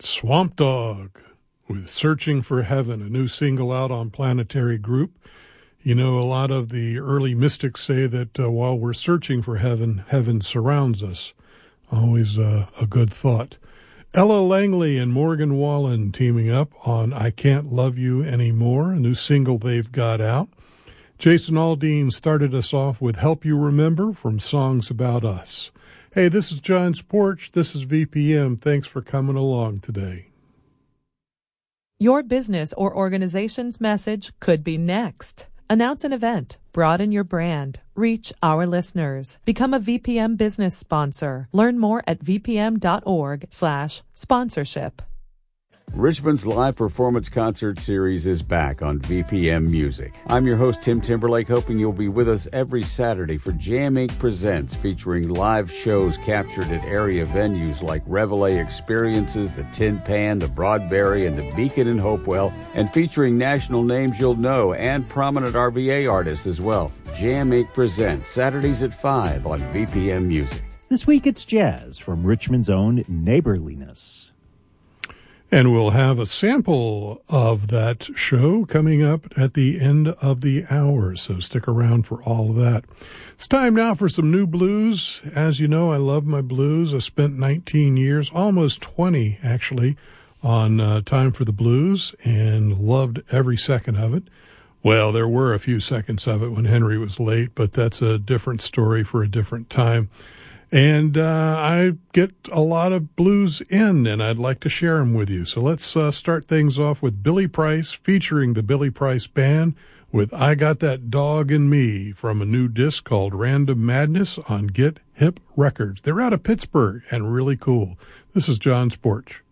Swamp Dogg with Searching for Heaven, a new single out on Planetary Group. You know, a lot of the early mystics say that while we're searching for heaven, heaven surrounds us. Always a good thought. Ella Langley and Morgan Wallen teaming up on I Can't Love You Anymore, a new single they've got out. Jason Aldean started us off with Help You Remember from Songs About Us. Hey, this is John's Porch. This is VPM. Thanks for coming along today. Your business or organization's message could be next. Announce an event. Broaden your brand. Reach our listeners. Become a VPM business sponsor. Learn more at vpm.org/sponsorship. Richmond's live performance concert series is back on VPM Music. I'm your host, Tim Timberlake, hoping you'll be with us every Saturday for Jam Inc. Presents, featuring live shows captured at area venues like Reveille Experiences, the Tin Pan, the Broadberry, and the Beacon in Hopewell, and featuring national names you'll know and prominent RVA artists as well. Jam Inc. Presents, Saturdays at 5 on VPM Music. This week it's jazz from Richmond's own Neighborliness. And we'll have a sample of that show coming up at the end of the hour, so stick around for all of that. It's time now for some new blues. As you know, I love my blues. I spent 19 years, almost 20 actually, on Time for the Blues, and loved every second of it. Well, there were a few seconds of it when Henry was late, but that's a different story for a different time. And I get a lot of blues in, and I'd like to share them with you. So let's start things off with Billy Price, featuring the Billy Price Band, with I Got That Dog in Me, from a new disc called Random Madness on Get Hip Records. They're out of Pittsburgh and really cool. This is John's Porch.